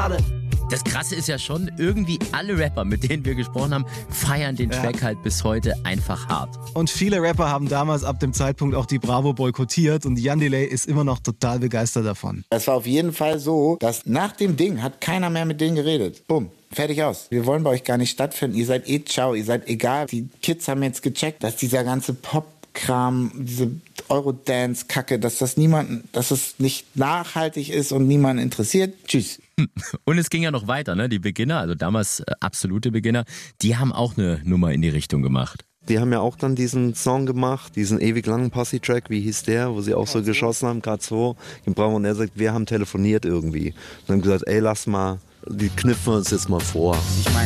schade. Das Krasse ist ja schon, irgendwie alle Rapper, mit denen wir gesprochen haben, feiern den Track halt bis heute einfach hart. Und viele Rapper haben damals ab dem Zeitpunkt auch die Bravo boykottiert und Jan Delay ist immer noch total begeistert davon. Es war auf jeden Fall so, dass nach dem Ding hat keiner mehr mit denen geredet. Bumm. Fertig aus. Wir wollen bei euch gar nicht stattfinden. Ihr seid ciao, ihr seid egal. Die Kids haben jetzt gecheckt, dass dieser ganze Pop-Kram, diese Eurodance-Kacke, dass es nicht nachhaltig ist und niemanden interessiert. Tschüss. Und es ging ja noch weiter, ne? Die Beginner, also damals absolute Beginner, die haben auch eine Nummer in die Richtung gemacht. Die haben ja auch dann diesen Song gemacht, diesen ewig langen Posse-Track, wie hieß der, wo sie auch so geschossen haben, gerade so. Und er sagt, wir haben telefoniert irgendwie. Und haben gesagt, ey, lass mal, die kniffen wir uns jetzt mal vor. Ich meine,